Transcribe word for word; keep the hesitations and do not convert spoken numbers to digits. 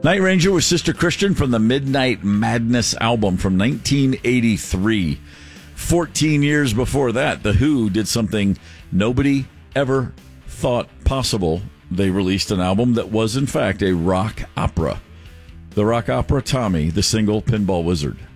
Night Ranger was Sister Christian from the Midnight Madness album from nineteen eighty-three. fourteen years before that, The Who did something nobody ever thought possible. They released an album that was, in fact, a rock opera. The rock opera Tommy, the Single Pinball Wizard.